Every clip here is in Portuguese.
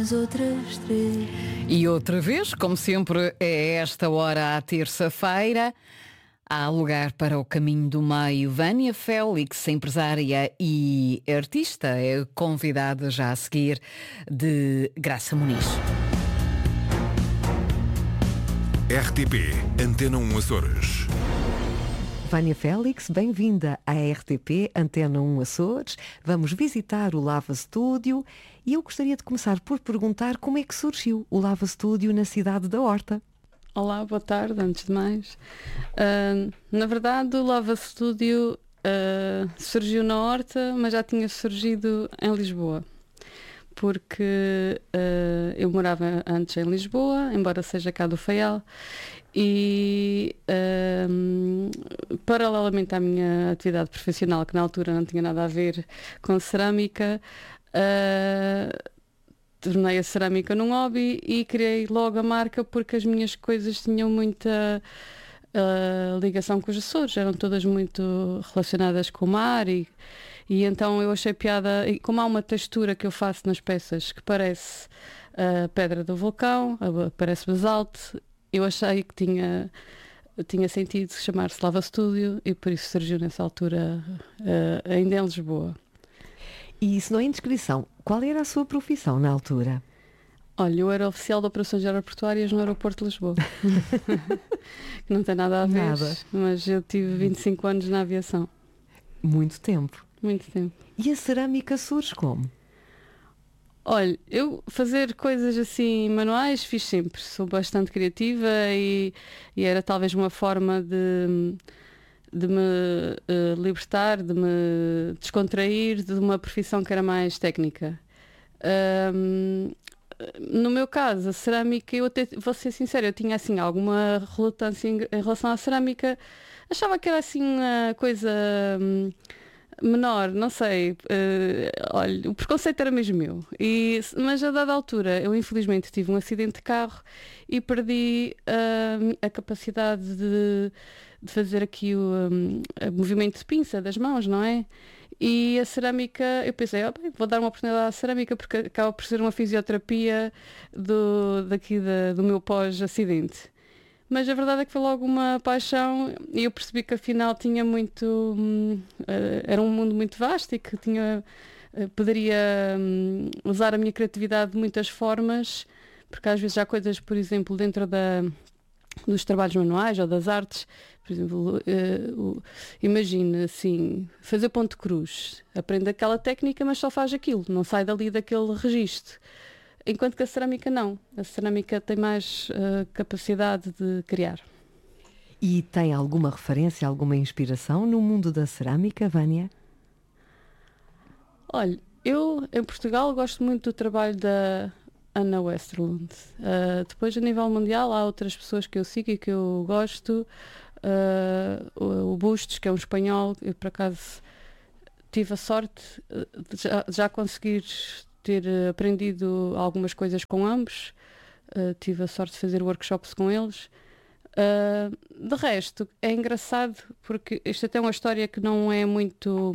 As outras três. E outra vez, como sempre, é esta hora à terça-feira. Há lugar para o caminho do meio. Vânia Félix, empresária e artista, é convidada já a seguir de Graça Muniz. RTP Antena 1 Açores. Vânia Félix, bem-vinda à RTP Antena 1 Açores. Vamos visitar o Lava Studio e eu gostaria de começar por perguntar como é que surgiu o Lava Studio na cidade da Horta. Olá, boa tarde, antes de mais. Na verdade, o Lava Studio surgiu na Horta, mas já tinha surgido em Lisboa. Porque eu morava antes em Lisboa, embora seja cá do Faial, e paralelamente à minha atividade profissional, que na altura não tinha nada a ver com cerâmica, tornei a cerâmica num hobby e criei logo a marca porque as minhas coisas tinham muita ligação com os Açores, eram todas muito relacionadas com o mar e então eu achei piada, e como há uma textura que eu faço nas peças que parece a pedra do vulcão, parece basalto, eu achei que tinha sentido chamar-se Lava Studio e por isso surgiu nessa altura ainda em Lisboa. E se não é indiscrição, qual era a sua profissão na altura? Olha, eu era oficial de operações aeroportuárias no aeroporto de Lisboa. Que não tem nada a ver, Nada. mas eu tive 25 anos na aviação. Muito tempo. Muito tempo. E a cerâmica surge como? Olha, eu fazer coisas assim manuais fiz sempre. Sou bastante criativa e era talvez uma forma de me libertar, de me descontrair de uma profissão que era mais técnica. No meu caso, a cerâmica, eu até vou ser sincera, eu tinha assim alguma relutância em relação à cerâmica, achava que era assim uma coisa menor, não sei, olha, o preconceito era mesmo meu, mas a dada altura eu infelizmente tive um acidente de carro e perdi a capacidade de fazer aqui o movimento de pinça das mãos, não é? E a cerâmica, eu pensei, bem, vou dar uma oportunidade à cerâmica porque acaba por ser uma fisioterapia do meu pós-acidente. Mas a verdade é que foi logo uma paixão e eu percebi que afinal tinha muito... era um mundo muito vasto e que poderia usar a minha criatividade de muitas formas, porque às vezes há coisas, por exemplo, dentro dos trabalhos manuais ou das artes, por exemplo, imagina assim, fazer ponto cruz, aprende aquela técnica mas só faz aquilo, não sai dali daquele registro. Enquanto que a cerâmica não. A cerâmica tem mais capacidade de criar. E tem alguma referência, alguma inspiração no mundo da cerâmica, Vânia? Olha, eu em Portugal gosto muito do trabalho da Anna Westerlund. Depois, a nível mundial, há outras pessoas que eu sigo e que eu gosto. O Bustos, que é um espanhol, eu por acaso tive a sorte de já conseguir ter aprendido algumas coisas com ambos. Tive a sorte de fazer workshops com eles. De resto, é engraçado porque isto até é uma história que não é muito...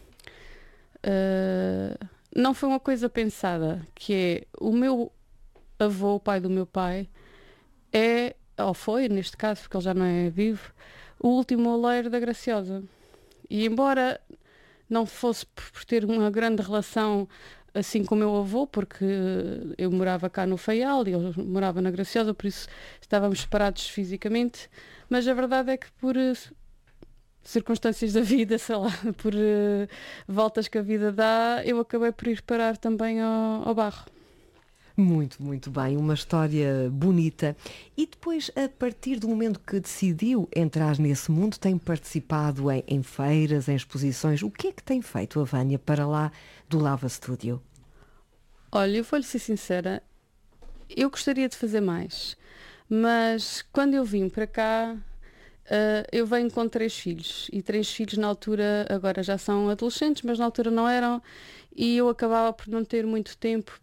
não foi uma coisa pensada, que é o meu avô, o pai do meu pai, ou foi, neste caso, porque ele já não é vivo, o último oleiro da Graciosa. E embora não fosse por ter uma grande relação assim com o meu avô, porque eu morava cá no Faial e ele morava na Graciosa, por isso estávamos separados fisicamente, mas a verdade é que por circunstâncias da vida, sei lá, por voltas que a vida dá, eu acabei por ir parar também ao barro. Muito, muito bem, uma história bonita. E depois, a partir do momento que decidiu entrar nesse mundo, tem participado em feiras, em exposições. O que é que tem feito a Vânia para lá do Lava Studio? Olha, eu vou-lhe ser sincera, eu gostaria de fazer mais, mas quando eu vim para cá, eu venho com 3 filhos, e 3 filhos na altura agora já são adolescentes, mas na altura não eram, e eu acabava por não ter muito tempo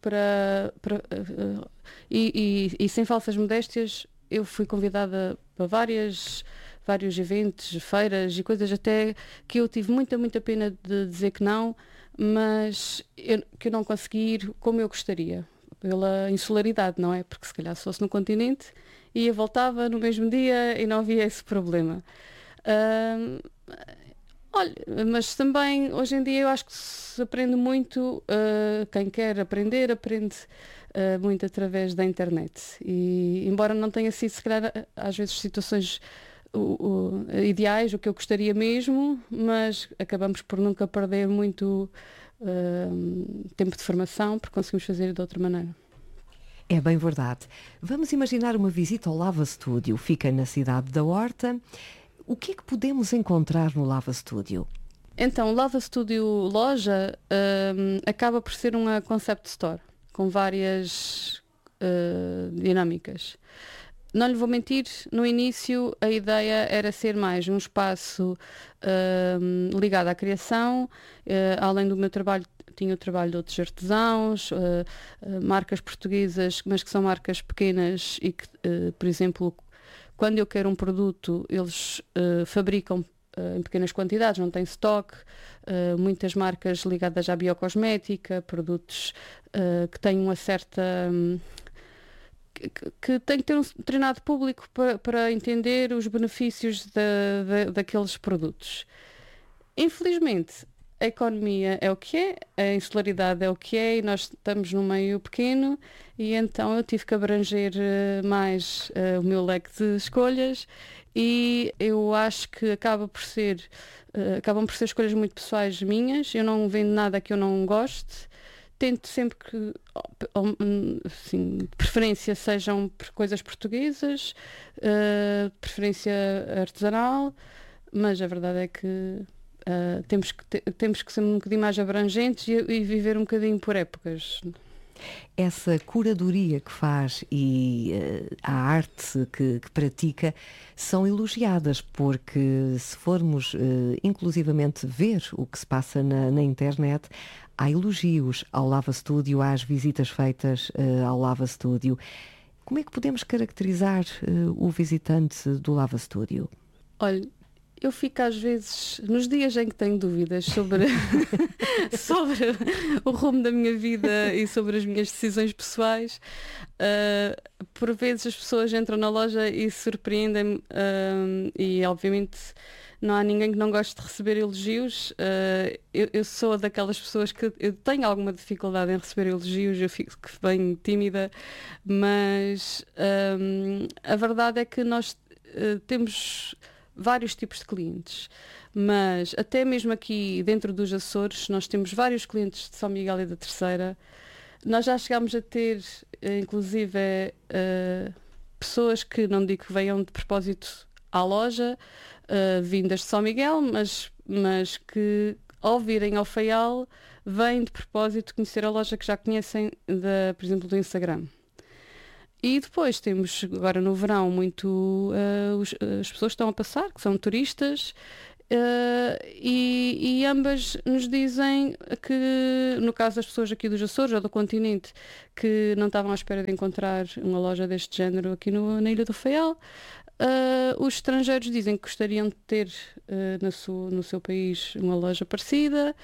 e sem falsas modéstias, eu fui convidada para vários eventos, feiras e coisas até que eu tive muita pena de dizer que não, mas que eu não consegui ir como eu gostaria. pela insularidade, não é? Porque se calhar se fosse no continente, ia, voltava no mesmo dia e não havia esse problema. Olha, mas também hoje em dia eu acho que se aprende muito, quem quer aprender, aprende muito através da internet. E embora não tenha sido, se calhar, às vezes situações ideais, o que eu gostaria mesmo, mas acabamos por nunca perder muito tempo de formação, porque conseguimos fazer de outra maneira. É bem verdade. Vamos imaginar uma visita ao Lava Studio. Fica na cidade da Horta. O que é que podemos encontrar no Lava Studio? Então, o Lava Studio loja acaba por ser uma concept store, com várias dinâmicas. Não lhe vou mentir, no início a ideia era ser mais um espaço ligado à criação, além do meu trabalho, tinha o trabalho de outros artesãos, marcas portuguesas, mas que são marcas pequenas e que, por exemplo, quando eu quero um produto, eles fabricam em pequenas quantidades, não tem stock, muitas marcas ligadas à biocosmética, produtos que têm uma certa... que tem que ter um determinado público para entender os benefícios daqueles produtos. Infelizmente, a economia é o que é, a insularidade é o que é e nós estamos num meio pequeno e então eu tive que abranger mais o meu leque de escolhas e eu acho que acabam por ser escolhas muito pessoais minhas. Eu não vendo nada que eu não goste. Tento sempre que, assim, de preferência sejam coisas portuguesas, de preferência artesanal, mas a verdade é que temos que ser um bocadinho mais abrangentes e viver um bocadinho por épocas. Essa curadoria que faz e a arte que pratica são elogiadas, porque se formos inclusivamente ver o que se passa na internet, há elogios ao Lava Studio, às visitas feitas ao Lava Studio. Como é que podemos caracterizar o visitante do Lava Studio? Olha, eu fico às vezes, nos dias em que tenho dúvidas sobre o rumo da minha vida e sobre as minhas decisões pessoais, por vezes as pessoas entram na loja e surpreendem-me e obviamente não há ninguém que não goste de receber elogios. Eu sou daquelas pessoas que eu tenho alguma dificuldade em receber elogios, eu fico bem tímida, mas a verdade é que nós temos vários tipos de clientes, mas até mesmo aqui dentro dos Açores nós temos vários clientes de São Miguel e da Terceira. Nós já chegámos a ter inclusive pessoas que, não digo que venham de propósito à loja, vindas de São Miguel, mas que ao virem ao Faial vêm de propósito conhecer a loja que já conhecem, por exemplo, do Instagram. E depois temos agora no verão muito as pessoas que estão a passar, que são turistas, e ambas nos dizem que, no caso das pessoas aqui dos Açores ou do continente, que não estavam à espera de encontrar uma loja deste género aqui na Ilha do Faial, os estrangeiros dizem que gostariam de ter no seu país uma loja parecida,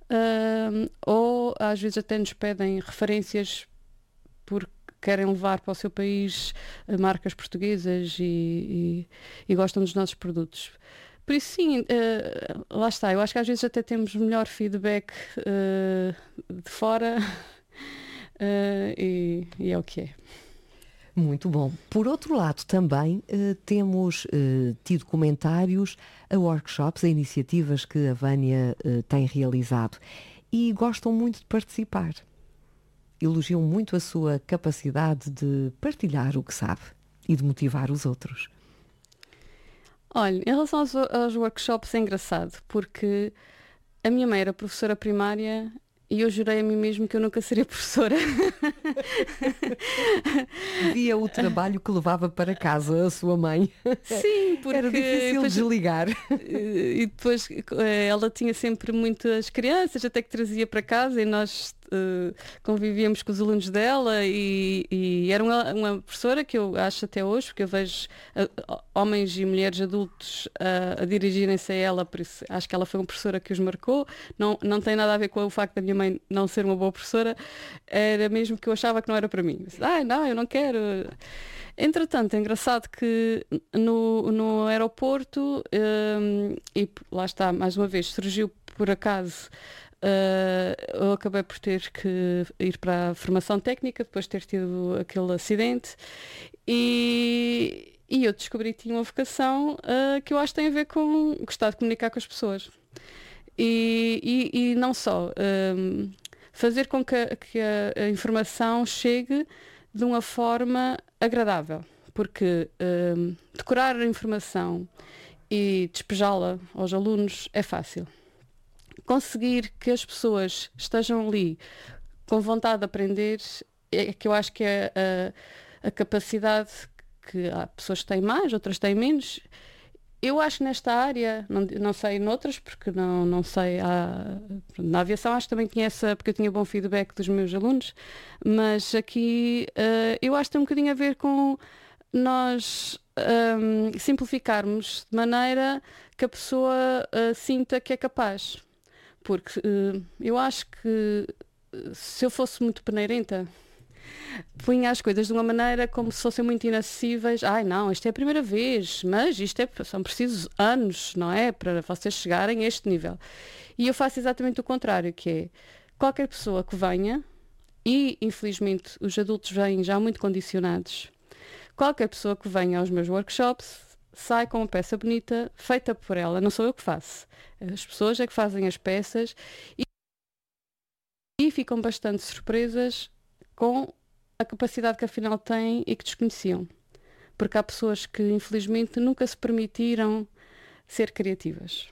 ou às vezes até nos pedem referências porque querem levar para o seu país marcas portuguesas e gostam dos nossos produtos. Por isso sim, lá está, eu acho que às vezes até temos melhor feedback de fora e é o que é. Muito bom. Por outro lado, também temos tido comentários a workshops, a iniciativas que a Vânia tem realizado e gostam muito de participar. Elogiam muito a sua capacidade de partilhar o que sabe e de motivar os outros. Olha, em relação aos workshops é engraçado, porque a minha mãe era professora primária e eu jurei a mim mesmo que eu nunca seria professora. Via o trabalho que levava para casa a sua mãe. Sim, porque era difícil desligar. E depois ela tinha sempre muitas crianças, até que trazia para casa e nós convivíamos com os alunos dela e era uma professora que eu acho até hoje, porque eu vejo homens e mulheres adultos a dirigirem-se a ela, por isso acho que ela foi uma professora que os marcou. Não tem nada a ver com o facto da minha mãe não ser uma boa professora, era mesmo que eu achava que não era para mim. Não, eu não quero. Entretanto, é engraçado que no aeroporto, e lá está, mais uma vez, surgiu por acaso, eu acabei por ter que ir para a formação técnica, depois de ter tido aquele acidente, e eu descobri que tinha uma vocação que eu acho que tem a ver com gostar de comunicar com as pessoas. E não só, fazer com que a informação chegue de uma forma agradável, porque decorar a informação e despejá-la aos alunos é fácil. Conseguir que as pessoas estejam ali com vontade de aprender é que eu acho que é a capacidade que há pessoas que têm mais, outras têm menos. Eu acho que nesta área, não sei noutras, porque não sei, na aviação acho que também tinha porque eu tinha bom feedback dos meus alunos, mas aqui eu acho que tem um bocadinho a ver com nós simplificarmos de maneira que a pessoa sinta que é capaz. Porque eu acho que se eu fosse muito peneirenta, punha as coisas de uma maneira como se fossem muito inacessíveis. Não, isto é a primeira vez, mas são precisos anos, não é? Para vocês chegarem a este nível. E eu faço exatamente o contrário, que é qualquer pessoa que venha, e infelizmente os adultos vêm já muito condicionados, qualquer pessoa que venha aos meus workshops sai com uma peça bonita, feita por ela, não sou eu que faço. As pessoas é que fazem as peças e ficam bastante surpresas com a capacidade que afinal têm e que desconheciam. Porque há pessoas que infelizmente nunca se permitiram ser criativas.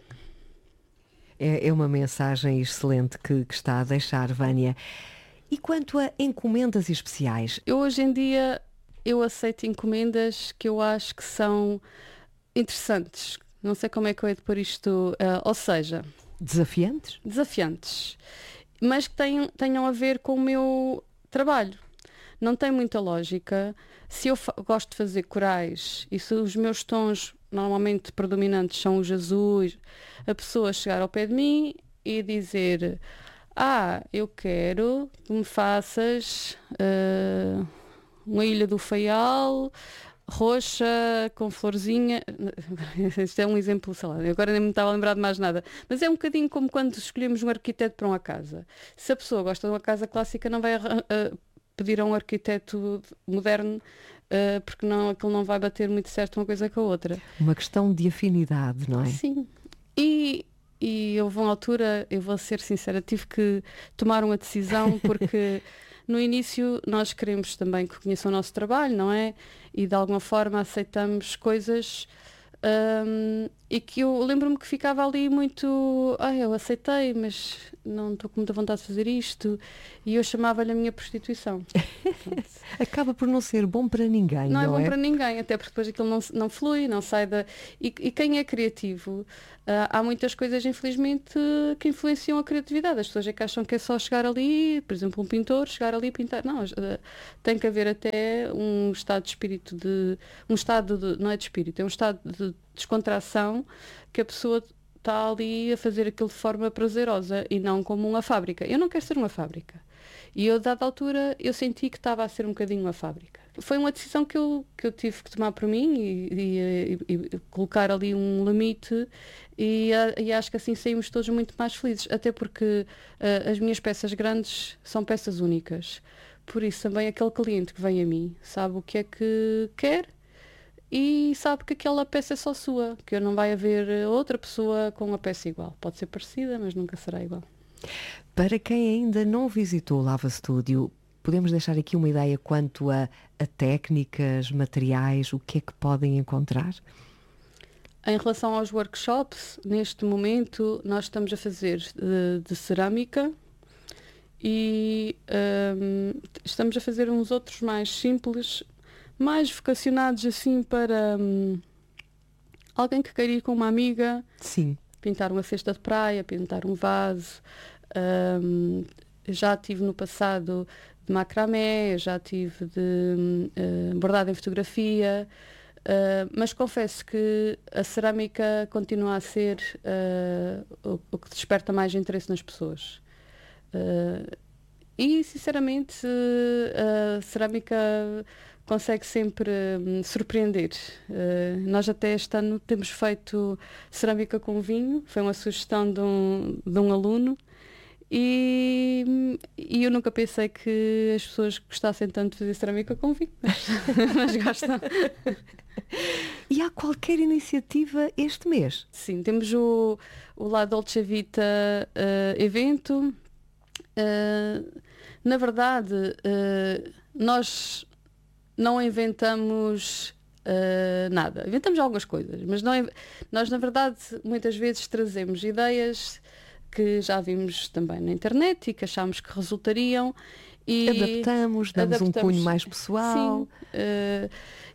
É uma mensagem excelente que está a deixar, Vânia. E quanto a encomendas especiais? Eu hoje em dia aceito encomendas que eu acho que são interessantes. Não sei como é que eu hei de pôr isto, ou seja... Desafiantes? Desafiantes. Mas que tenham a ver com o meu trabalho. Não tem muita lógica. Se eu gosto de fazer corais e se os meus tons normalmente predominantes são os azuis, a pessoa chegar ao pé de mim e dizer: eu quero que me faças uma Ilha do Faial roxa com florzinha. Isto é um exemplo, sei lá, agora nem me estava a lembrar de mais nada, mas é um bocadinho como quando escolhemos um arquiteto para uma casa. Se a pessoa gosta de uma casa clássica, não vai pedir a um arquiteto moderno, porque aquilo não vai bater muito certo uma coisa com a outra. Uma questão de afinidade, não é? Sim. E houve uma altura, eu vou ser sincera, tive que tomar uma decisão, porque no início nós queremos também que conheçam o nosso trabalho, não é? E de alguma forma aceitamos coisas e que eu lembro-me que ficava ali muito... eu aceitei, mas não estou com muita vontade de fazer isto. E eu chamava-lhe a minha prostituição. Acaba por não ser bom para ninguém, não é? Não é bom para ninguém, até porque depois aquilo não flui, não sai da... E quem é criativo, há muitas coisas, infelizmente, que influenciam a criatividade. As pessoas é que acham que é só chegar ali, por exemplo, um pintor, chegar ali e pintar. Não, tem que haver até um estado de espírito não é de espírito, é um estado de descontração, que a pessoa está ali a fazer aquilo de forma prazerosa e não como uma fábrica. Eu não quero ser uma fábrica. E eu, dada altura, eu senti que estava a ser um bocadinho uma fábrica. Foi uma decisão que eu tive que tomar por mim e colocar ali um limite e acho que assim saímos todos muito mais felizes. Até porque as minhas peças grandes são peças únicas. Por isso também aquele cliente que vem a mim sabe o que é que quer e sabe que aquela peça é só sua, que não vai haver outra pessoa com uma peça igual. Pode ser parecida, mas nunca será igual. Para quem ainda não visitou o Lava Studio, podemos deixar aqui uma ideia quanto a técnicas, materiais, o que é que podem encontrar? Em relação aos workshops, neste momento nós estamos a fazer de cerâmica e estamos a fazer uns outros mais simples, mais vocacionados assim para alguém que queira ir com uma amiga. Sim. Pintar uma cesta de praia, pintar um vaso. já tive no passado de macramé, já tive de bordado em fotografia, mas confesso que a cerâmica continua a ser o que desperta mais interesse nas pessoas. E, sinceramente, a cerâmica consegue sempre surpreender. Nós até este ano temos feito cerâmica com vinho, foi uma sugestão de um aluno, e eu nunca pensei que as pessoas gostassem tanto de fazer cerâmica com vinho, mas gostam. E há qualquer iniciativa este mês? Sim, temos o La Dolce Vita evento. Na verdade, nós não inventamos nada. Inventamos algumas coisas, mas nós, na verdade, muitas vezes trazemos ideias que já vimos também na internet e que achámos que resultariam. E damos um cunho mais pessoal. Sim,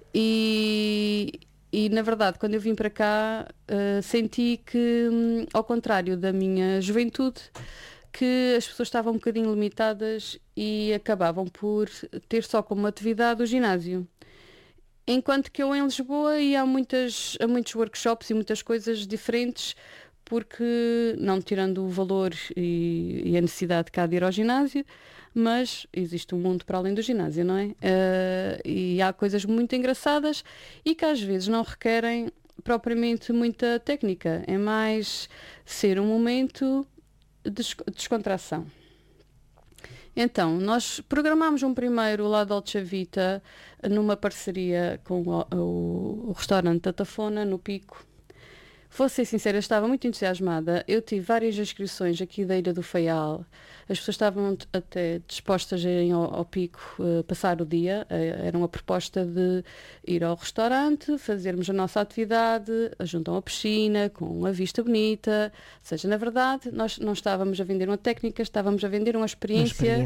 e na verdade, quando eu vim para cá, senti que, ao contrário da minha juventude, que as pessoas estavam um bocadinho limitadas e acabavam por ter só como atividade o ginásio. Enquanto que eu em Lisboa ia a muitos workshops e muitas coisas diferentes, porque, não tirando o valor e a necessidade de cá de ir ao ginásio, mas existe um mundo para além do ginásio, não é? E há coisas muito engraçadas e que às vezes não requerem propriamente muita técnica. É mais ser um momento de descontração. Então, nós programámos um primeiro La Dolce Vita numa parceria com o restaurante da Tafona, no Pico. Vou ser sincera, estava muito entusiasmada. Eu tive várias inscrições aqui da Ilha do Faial. As pessoas estavam até dispostas a ir ao Pico passar o dia. Era uma proposta de ir ao restaurante, fazermos a nossa atividade, junto a uma piscina, com uma vista bonita. Ou seja, na verdade, nós não estávamos a vender uma técnica, estávamos a vender uma experiência.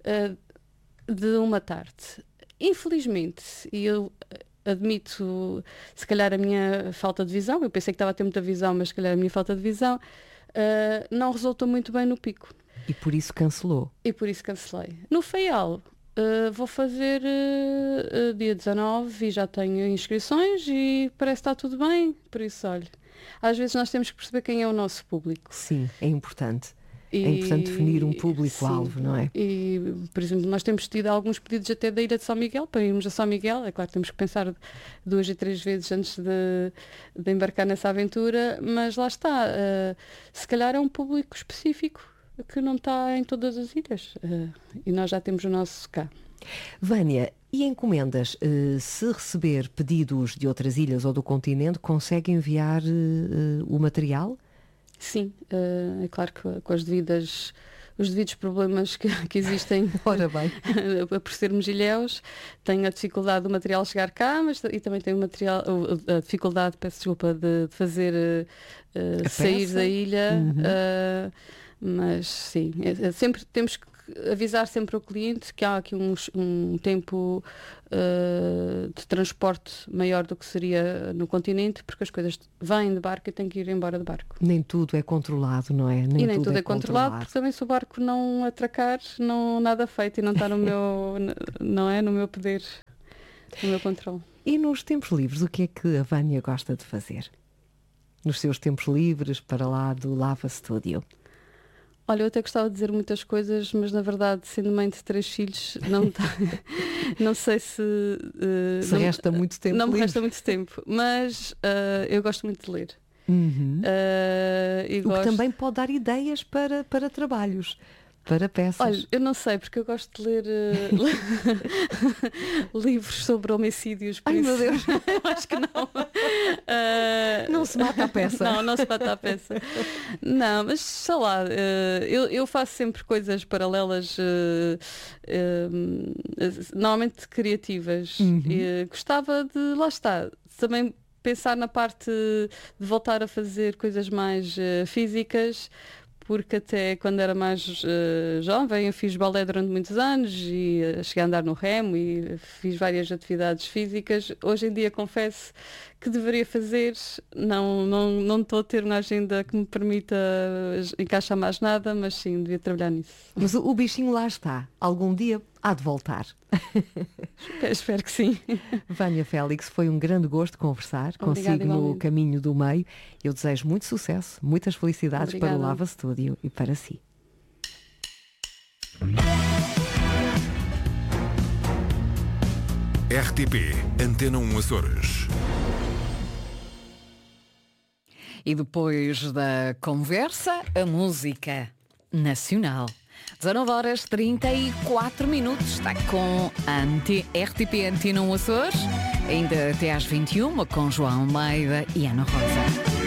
De uma tarde. Infelizmente, e eu admito, se calhar, a minha falta de visão. Eu pensei que estava a ter muita visão, mas se calhar a minha falta de visão não resultou muito bem no Pico. E por isso cancelou? E por isso cancelei. No Faial, vou fazer dia 19 e já tenho inscrições e parece que está tudo bem. Por isso, olha, às vezes nós temos que perceber quem é o nosso público. Sim, é importante. É importante definir um público-alvo, não é? E, por exemplo, nós temos tido alguns pedidos até da Ilha de São Miguel, para irmos a São Miguel. É claro que temos que pensar 2 e 3 vezes antes de embarcar nessa aventura, mas lá está. Se calhar é um público específico que não está em todas as ilhas. E nós já temos o nosso cá. Vânia, e encomendas? Se receber pedidos de outras ilhas ou do continente, consegue enviar o material? Sim, é claro que com os devidos problemas que existem. Ora bem. Por sermos ilhéus, tenho a dificuldade do material chegar cá, e também tenho a dificuldade, peço desculpa, de fazer sair da ilha. Uhum. Mas sim, sempre temos que avisar sempre o cliente que há aqui um tempo de transporte maior do que seria no continente, porque as coisas vêm de barco e têm que ir embora de barco. Nem tudo é controlado, não é? Nem tudo é controlado, porque também se o barco não atracar, não nada feito e não está no meu, não é no meu poder, no meu controle. E nos tempos livres, o que é que a Vânia gosta de fazer? Nos seus tempos livres, para lá do Lava Studio? Olha, eu até gostava de dizer muitas coisas, mas na verdade, sendo mãe de 3 filhos, não sei se resta muito tempo. Não me resta muito tempo, mas eu gosto muito de ler. Uhum. O que também pode dar ideias para trabalhos, para peças. Olha, eu não sei, porque eu gosto de ler livros sobre homicídios. Ai, meu Deus! Eu acho que não. Não se mata a peça. Não se mata a peça. Não, mas sei lá, eu faço sempre coisas paralelas, normalmente criativas. Uhum. E gostava de, lá está, também pensar na parte de voltar a fazer coisas mais físicas, porque até quando era mais jovem eu fiz balé durante muitos anos e cheguei a andar no remo e fiz várias atividades físicas. Hoje em dia confesso que deveria fazer, não estou a ter uma agenda que me permita encaixar mais nada, mas sim, devia trabalhar nisso. Mas o bichinho lá está, algum dia há de voltar. Espero que sim. Vânia Félix, foi um grande gosto conversar Obrigada, consigo no igualmente. caminho do meio. Eu desejo muito sucesso, muitas felicidades para o Obrigada. Lava Studio e para si. RTP Antena 1 Açores. E depois da conversa, a música nacional. 19h34. Está com a RTP Antena 1 Açores. Ainda até às 21 com João Almeida e Ana Rosa.